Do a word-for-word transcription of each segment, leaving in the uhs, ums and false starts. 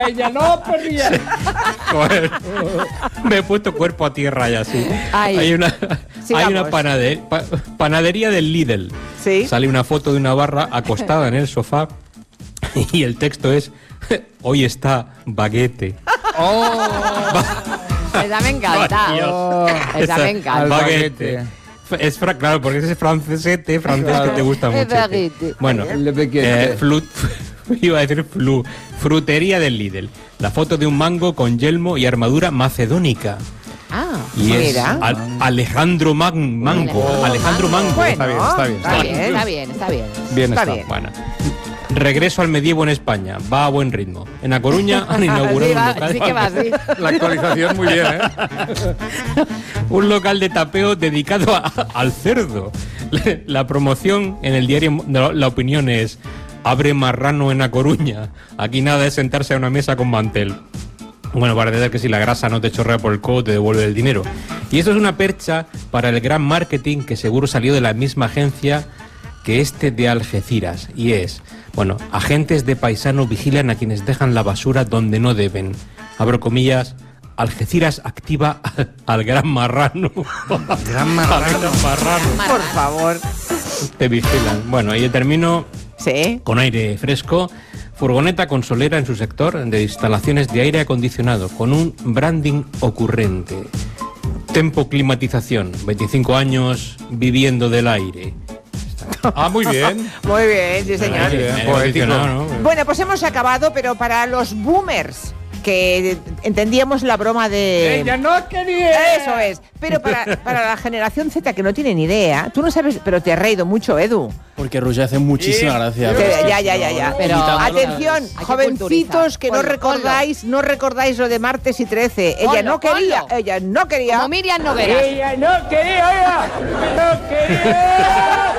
Ella no quería. Joder, me he puesto cuerpo a tierra ya, sí. Ay. Hay una, Sigamos. hay una panade- pa- panadería del Lidl. Sí. Sale una foto de una barra acostada en el sofá y el texto es: hoy está baguete. Esa me encanta. Ay, Dios. Oh, esa me encanta. Al Baguete. Es fra- claro, porque ese es francesete, francés Claro. que te gusta Es mucho. baguete. Bueno, Le pequete. eh, flu- iba a decir flu, frutería del Lidl. La foto de un mango con yelmo y armadura macedónica. Ah, Y es mira. Al- Alejandro Man- Mango. Alejandro Alejandro Mango. Bueno, Está bien, está bien, Está bien, está bien, está bien. Bien está está. bien. Bueno. Regreso al medievo en España. Va a buen ritmo. En A Coruña han inaugurado Sí, un va, local. sí que va así. La actualización muy bien, ¿eh? Un local de tapeo dedicado a- al cerdo. La promoción en el diario La, La Opinión es: abre marrano en A Coruña. Aquí nada de sentarse a una mesa con mantel. Bueno, parece ser que si la grasa no te chorrea por el codo, te devuelve el dinero. Y esto es una percha para el gran marketing que seguro salió de la misma agencia que este de Algeciras. Y es, bueno, agentes de paisano vigilan a quienes dejan la basura donde no deben. Abro comillas: Algeciras activa al, al gran marrano. Gran Al gran marrano. Por favor. Te vigilan. Bueno, y termino Sí. con aire fresco. Furgoneta con solera en su sector de instalaciones de aire acondicionado, con un branding ocurrente. Tempo Climatización, veinticinco años viviendo del aire. Ah, muy bien. Muy bien, sí, señor. Muy bien. Me he Poético. aficionado, ¿no? Bueno, pues hemos acabado, pero para los boomers, que entendíamos la broma de... Ella no quería. Eso es. Pero para, para la generación Z, que no tiene ni idea, tú no sabes, pero te has reído mucho, Edu. Porque Roger hace muchísima gracia. Que- pero- ya, ya, ya, ya. Pero- Atención, que jovencitos culturizar. que no Ponlo, recordáis, no recordáis lo de martes y trece. Ella Ponlo, no quería, ponlo. ella no quería. Como Miriam Nogueras. Ella no quería, oiga. No quería.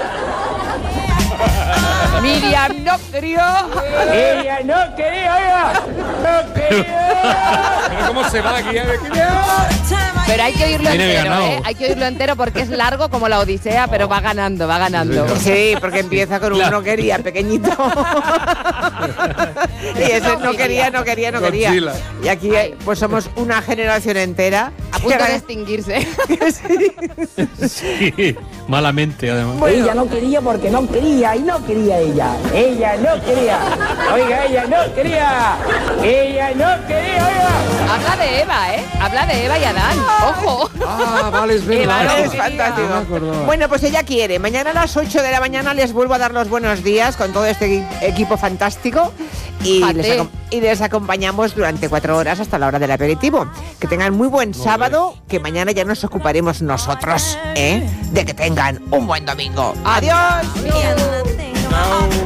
Miriam no quería. Ella no quería, oiga. No quería. Pero cómo se va aquí, ¿eh? Pero hay que oírlo Viene entero, ganado. ¿eh? Hay que oírlo entero porque es largo como la Odisea, pero va ganando, va ganando. Sí, porque empieza con un Claro. no quería, pequeñito. Y ese no quería, no quería, no quería. Godzilla. Y aquí eh, pues somos una generación entera. A punto de extinguirse. Sí, malamente además. Ella no quería porque no quería y no quería ella. Ella no quería. Oiga, ella no quería. Ella no quería, oiga. Habla de Eva, ¿eh? Habla de Eva y Adán. ¡Ojo! Ah, vale, es Eva, verdad. es fantástico. No me acordaba. Bueno, pues ella quiere. Mañana a las ocho de la mañana les vuelvo a dar los buenos días con todo este equi- equipo fantástico. Y Fate. les, acom- y les acompañamos durante cuatro horas hasta la hora del aperitivo. Que tengan muy buen sábado, que mañana ya nos ocuparemos nosotros, ¿eh? De que tengan un buen domingo. ¡Adiós! Chao.